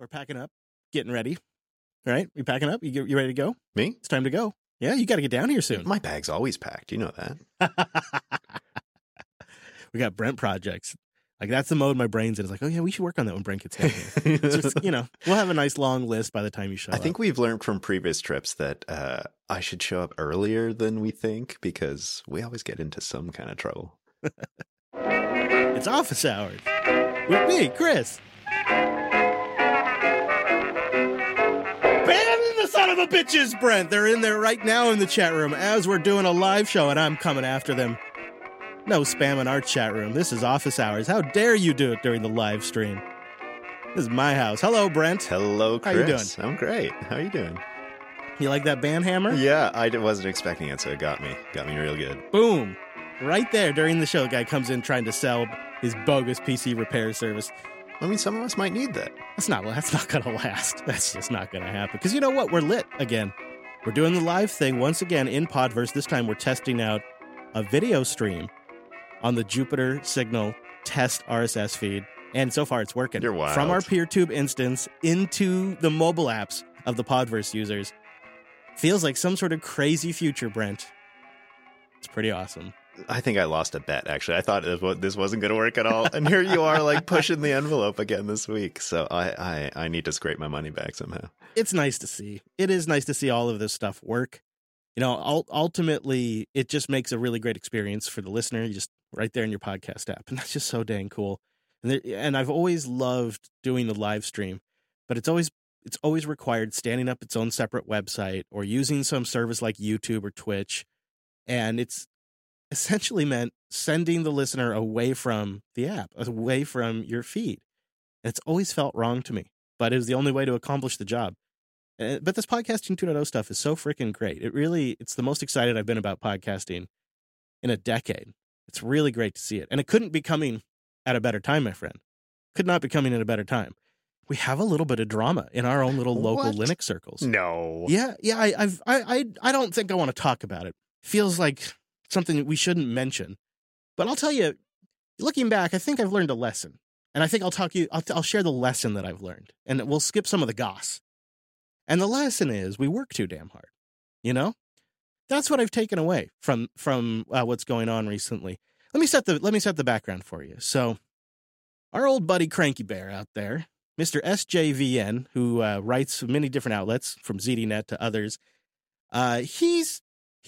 We're packing up, getting ready. All right, you packing up? You ready to go? Me? It's time to go. Yeah, you got to get down here soon. My bag's always packed. You know that. We got Brent projects. Like, that's the mode my brain's in. It's like, oh, yeah, we should work on that when Brent gets down here. It's just, we'll have a nice long list by the time you show up. I think we've learned from previous trips that I should show up earlier than we think because we always get into some kind of trouble. It's office hours with me, Chris. And the son of a bitches, Brent. They're in there right now in the chat room as we're doing a live show, and I'm coming after them. No spam in our chat room. This is office hours. How dare you do it during the live stream? This is my house. Hello, Brent. Hello, Chris. How you doing? I'm great. How are you doing? You like that band hammer? Yeah, I wasn't expecting it, so it got me. Got me real good. Boom. Right there during the show, the guy comes in trying to sell his bogus PC repair service. I mean, some of us might need that. That's not going to last. That's just not going to happen. Because you know what? We're lit again. We're doing the live thing once again in Podverse. This time we're testing out a video stream on the Jupiter Signal test RSS feed. And so far it's working. You're wild. From our PeerTube instance into the mobile apps of the Podverse users. Feels like some sort of crazy future, Brent. It's pretty awesome. I think I lost a bet, actually. I thought this wasn't going to work at all. And here you are, like, pushing the envelope again this week. So I need to scrape my money back somehow. It's nice to see. It is nice to see all of this stuff work. Ultimately, it just makes a really great experience for the listener. You just right there in your podcast app. And that's just so dang cool. And I've always loved doing the live stream, but it's always required standing up its own separate website or using some service like YouTube or Twitch. And it's essentially meant sending the listener away from the app, away from your feed. And it's always felt wrong to me, but it was the only way to accomplish the job. But this podcasting 2.0 stuff is so freaking great. It's the most excited I've been about podcasting in a decade. It's really great to see it. And it couldn't be coming at a better time, my friend. Could not be coming at a better time. We have a little bit of drama in our own little local Linux circles. No. Yeah. I don't think I want to talk about it. Feels like something that we shouldn't mention. But I'll tell you, looking back, I think I've learned a lesson. And I think I'll share the lesson that I've learned. And we'll skip some of the goss. And the lesson is we work too damn hard. That's what I've taken away from what's going on recently. Let me set the background for you. So our old buddy Cranky Bear out there, Mr. SJVN, who writes for many different outlets from ZDNet to others, he's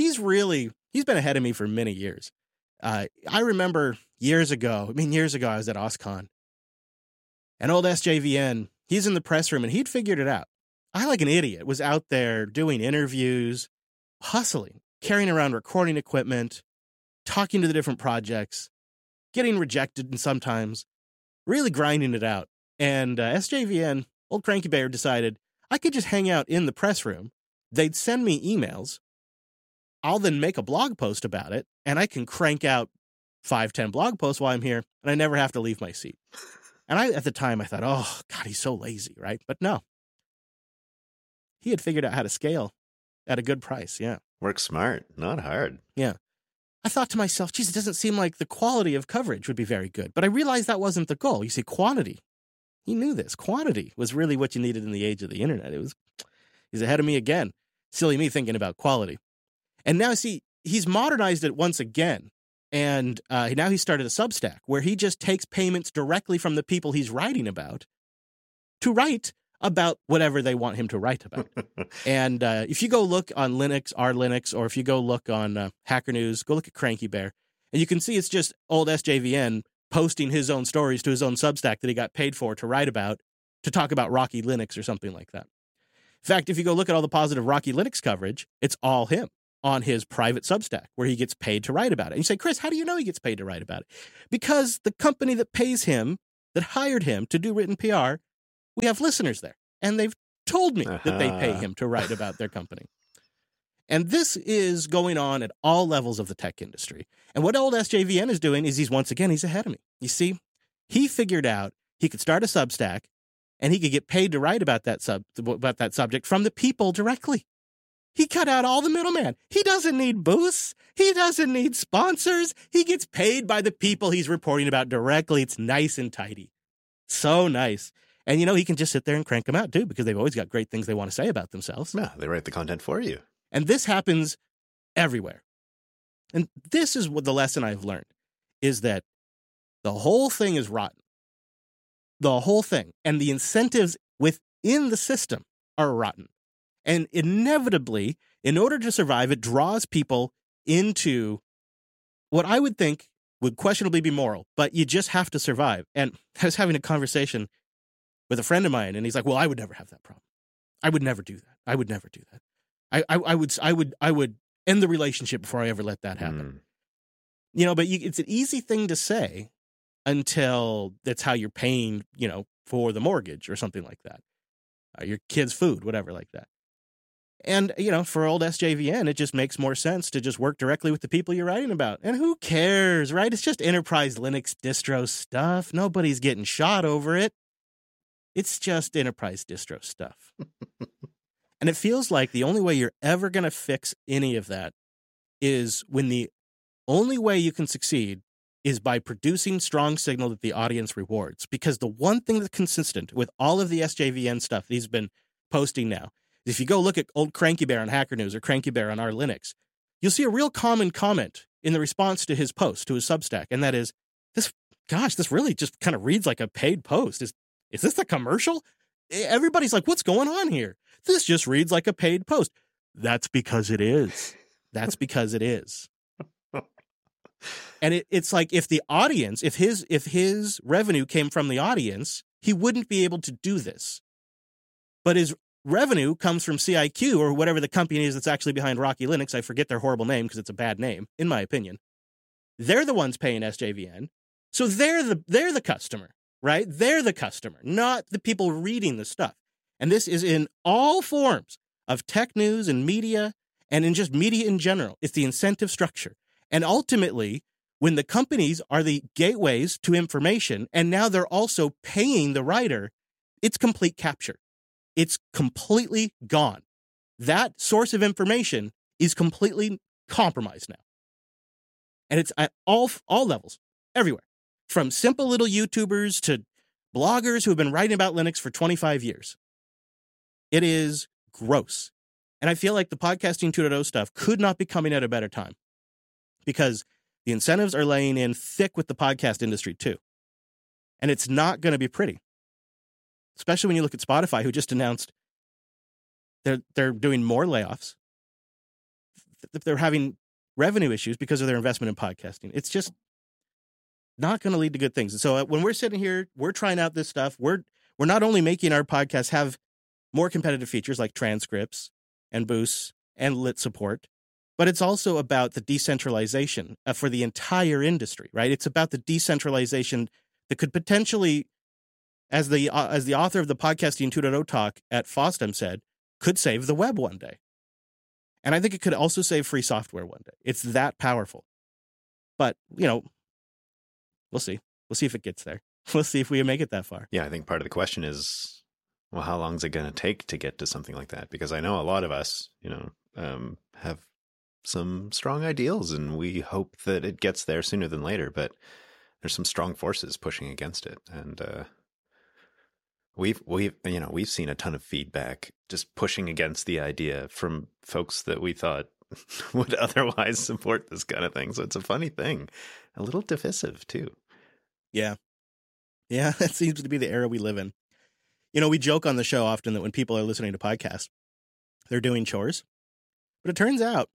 been ahead of me for many years. I remember years ago I was at OSCON, and old SJVN, he's in the press room and he'd figured it out. I, like an idiot, was out there doing interviews, hustling, carrying around recording equipment, talking to the different projects, getting rejected and sometimes really grinding it out. And SJVN, old Cranky Bear, decided I could just hang out in the press room. They'd send me emails. I'll then make a blog post about it, and I can crank out 5-10 blog posts while I'm here, and I never have to leave my seat. And at the time, I thought, oh, God, he's so lazy, right? But no. He had figured out how to scale at a good price, yeah. Work smart, not hard. Yeah. I thought to myself, geez, it doesn't seem like the quality of coverage would be very good. But I realized that wasn't the goal. You see, quantity. He knew this. Quantity was really what you needed in the age of the internet. He's ahead of me again. Silly me thinking about quality. And now, see, he's modernized it once again. And now he started a Substack where he just takes payments directly from the people he's writing about to write about whatever they want him to write about. And if you go look on Linux, R Linux, or if you go look on Hacker News, go look at Cranky Bear, and you can see it's just old SJVN posting his own stories to his own Substack that he got paid for to write about, to talk about Rocky Linux or something like that. In fact, if you go look at all the positive Rocky Linux coverage, it's all him on his private Substack where he gets paid to write about it. And you say, Chris, how do you know he gets paid to write about it? Because the company that pays him, that hired him to do written PR, we have listeners there. And they've told me that they pay him to write about their company. And this is going on at all levels of the tech industry. And what old SJVN is doing is he's ahead of me. You see, he figured out he could start a Substack and he could get paid to write about that subject from the people directly. He cut out all the middleman. He doesn't need boosts. He doesn't need sponsors. He gets paid by the people he's reporting about directly. It's nice and tidy. So nice. And, he can just sit there and crank them out, too, because they've always got great things they want to say about themselves. Yeah, they write the content for you. And this happens everywhere. And this is what the lesson I've learned, is that the whole thing is rotten. The whole thing. And the incentives within the system are rotten. And inevitably, in order to survive, it draws people into what I would think would questionably be moral, but you just have to survive. And I was having a conversation with a friend of mine, and he's like, well, I would never have that problem. I would never do that. I would never do that. I would end the relationship before I ever let that happen. But it's an easy thing to say until that's how you're paying, for the mortgage or something like that. Your kids' food, whatever like that. And, for old SJVN, it just makes more sense to just work directly with the people you're writing about. And who cares, right? It's just enterprise Linux distro stuff. Nobody's getting shot over it. It's just enterprise distro stuff. And it feels like the only way you're ever going to fix any of that is when the only way you can succeed is by producing strong signal that the audience rewards. Because the one thing that's consistent with all of the SJVN stuff he's been posting now, is if you go look at old Cranky Bear on Hacker News or Cranky Bear on our Linux, you'll see a real common comment in the response to his post, to his Substack. And that is, this really just kind of reads like a paid post. Is this a commercial? Everybody's like, what's going on here? This just reads like a paid post. That's because it is. That's because it is. And it's like if the audience, if his revenue came from the audience, he wouldn't be able to do this. But his revenue comes from CIQ or whatever the company is that's actually behind Rocky Linux. I forget their horrible name because it's a bad name, in my opinion. They're the ones paying SJVN. So they're the customer. Right? They're the customer, not the people reading the stuff. And this is in all forms of tech news and media and in just media in general. It's the incentive structure. And ultimately, when the companies are the gateways to information and now they're also paying the writer, it's complete capture. It's completely gone. That source of information is completely compromised now. And it's at all levels, everywhere. From simple little YouTubers to bloggers who have been writing about Linux for 25 years. It is gross. And I feel like the podcasting 2.0 stuff could not be coming at a better time because the incentives are laying in thick with the podcast industry too. And it's not going to be pretty, especially when you look at Spotify, who just announced they're doing more layoffs. They're having revenue issues because of their investment in podcasting. It's just not going to lead to good things. And so when we're sitting here, we're trying out this stuff. We're not only making our podcast have more competitive features like transcripts and boosts and lit support, but it's also about the decentralization for the entire industry, right? It's about the decentralization that could potentially, as the author of the Podcasting 2.0 talk at FOSDEM said, could save the web one day. And I think it could also save free software one day. It's that powerful. But, we'll see. We'll see if it gets there. We'll see if we make it that far. Yeah, I think part of the question is, well, how long is it going to take to get to something like that? Because I know a lot of us, have some strong ideals, and we hope that it gets there sooner than later. But there's some strong forces pushing against it, and we've seen a ton of feedback just pushing against the idea from folks that we thought would otherwise support this kind of thing. So it's a funny thing, a little divisive too. Yeah, that seems to be the era we live in. We joke on the show often that when people are listening to podcasts, they're doing chores. But it turns out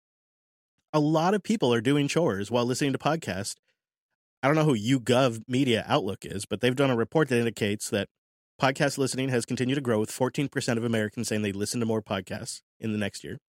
a lot of people are doing chores while listening to podcasts. I don't know who YouGov Media Outlook is, but they've done a report that indicates that podcast listening has continued to grow, with 14% of Americans saying they listen to more podcasts in the next year.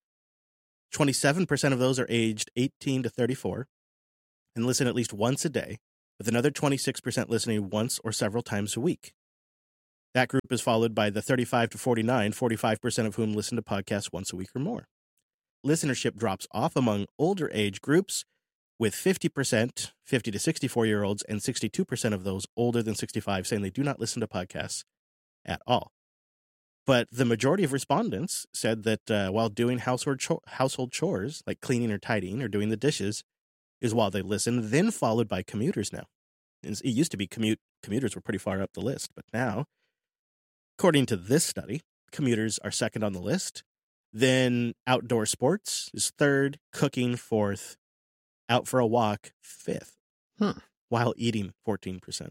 27% of those are aged 18 to 34 and listen at least once a day, with another 26% listening once or several times a week. That group is followed by the 35 to 49, 45% of whom listen to podcasts once a week or more. Listenership drops off among older age groups, with 50%, 50 to 64-year-olds, and 62% of those older than 65 saying they do not listen to podcasts at all. But the majority of respondents said that while doing household chores, like cleaning or tidying or doing the dishes, is while they listen, then followed by commuters now. It used to be commuters were pretty far up the list, but now According to this study, commuters are second on the list. Then outdoor sports is third, cooking fourth, out for a walk fifth, while eating 14%.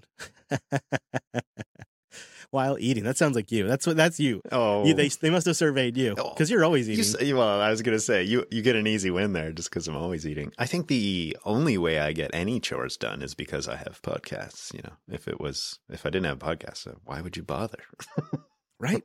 While eating, that sounds like you. That's you. Oh, they must have surveyed you because you're always eating. Well, I was going to say you get an easy win there just because I'm always eating. I think the only way I get any chores done is because I have podcasts. You know, if I didn't have podcasts, why would you bother? Right.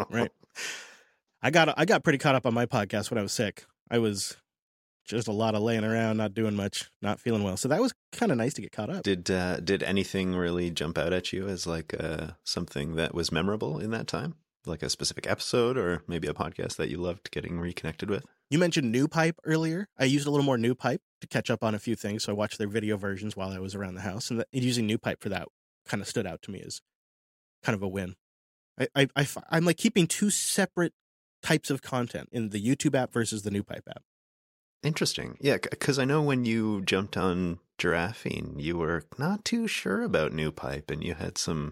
I got pretty caught up on my podcast when I was sick. I was just a lot of laying around, not doing much, not feeling well. So that was kind of nice to get caught up. Did anything really jump out at you as like something that was memorable in that time? Like a specific episode or maybe a podcast that you loved getting reconnected with? You mentioned NewPipe earlier. I used a little more NewPipe to catch up on a few things. So I watched their video versions while I was around the house. And using NewPipe for that kind of stood out to me as kind of a win. I'm like keeping two separate types of content in the YouTube app versus the NewPipe app. Interesting. Yeah, because I know when you jumped on Giraffing, you were not too sure about NewPipe and you had some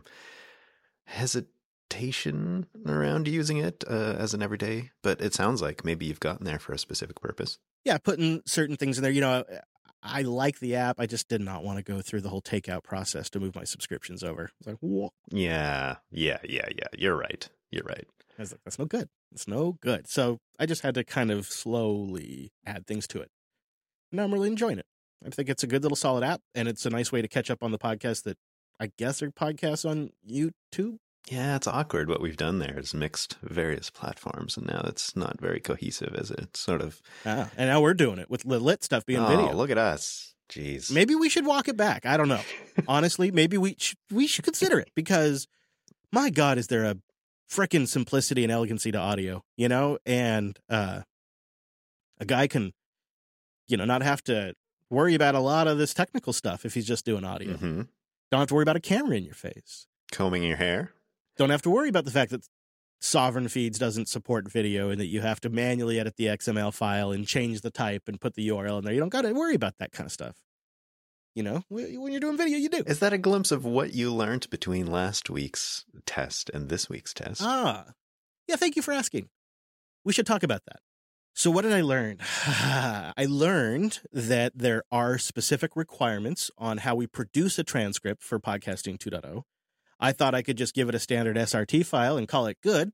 hesitation around using it as an everyday, but it sounds like maybe you've gotten there for a specific purpose. Yeah, putting certain things in there. You know, I like the app. I just did not want to go through the whole takeout process to move my subscriptions over. I was like, whoa. Yeah. You're right. I was like, that's no good. It's no good. So I just had to kind of slowly add things to it. Now I'm really enjoying it. I think it's a good little solid app, and it's a nice way to catch up on the podcasts that I guess are podcasts on YouTube. Yeah, it's awkward what we've done there is mixed various platforms, and now it's not very cohesive, is it? It's sort of... And now we're doing it with the lit stuff being video. Look at us. Jeez. Maybe we should walk it back. I don't know. Honestly, maybe we should consider it because, my God, is there a frickin' simplicity and elegancy to audio, you know? And a guy can, you know, not have to worry about a lot of this technical stuff if he's just doing audio. Mm-hmm. Don't have to worry about a camera in your face. Combing your hair. Don't have to worry about the fact that Sovereign Feeds doesn't support video and that you have to manually edit the XML file and change the type and put the URL in there. You don't got to worry about that kind of stuff. You know, when you're doing video, you do. Is that a glimpse of what you learned between last week's test and this week's test? Yeah, thank you for asking. We should talk about that. So what did I learn? I learned that there are specific requirements on how we produce a transcript for Podcasting 2.0. I thought I could just give it a standard SRT file and call it good.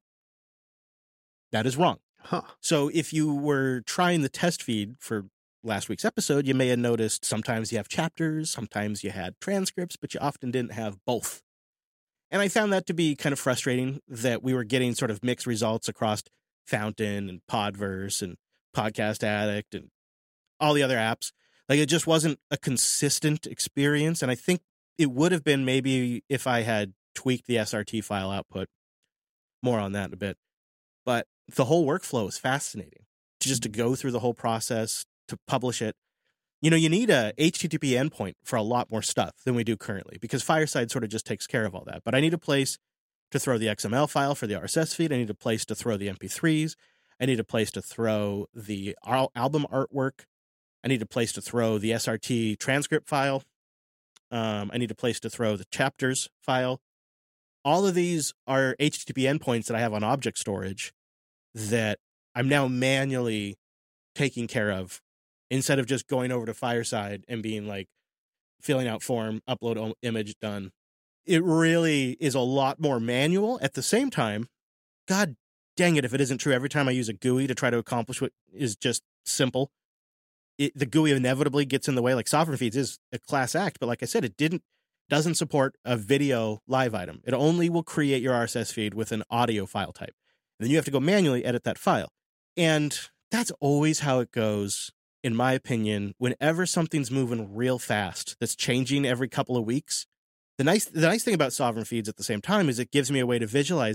That is wrong. Huh. So if you were trying the test feed for last week's episode, you may have noticed sometimes you have chapters, sometimes you had transcripts, but you often didn't have both. And I found that to be kind of frustrating that we were getting sort of mixed results across Fountain and Podverse and Podcast Addict and all the other apps. Like it just wasn't a consistent experience. And I think it would have been maybe if I had tweaked the SRT file output. More on that in a bit. But the whole workflow is fascinating. Just to go through the whole process, to publish it. You know, you need a HTTP endpoint for a lot more stuff than we do currently because Fireside sort of just takes care of all that. But I need a place to throw the XML file for the RSS feed. I need a place to throw the MP3s. I need a place to throw the album artwork. I need a place to throw the SRT transcript file. I need a place to throw the chapters file. All of these are HTTP endpoints that I have on object storage that I'm now manually taking care of instead of just going over to Fireside and being like, filling out form, upload image, done. It really is a lot more manual. At the same time, God dang it if it isn't true. Every time I use a GUI to try to accomplish what is just simple, the GUI inevitably gets in the way. Like Sovereign Feeds is a class act, but like I said, doesn't support a video live item. It only will create your RSS feed with an audio file type. And then you have to go manually edit that file. And that's always how it goes, in my opinion, whenever something's moving real fast, that's changing every couple of weeks. The nice thing about Sovereign Feeds at the same time is it gives me a way to visualize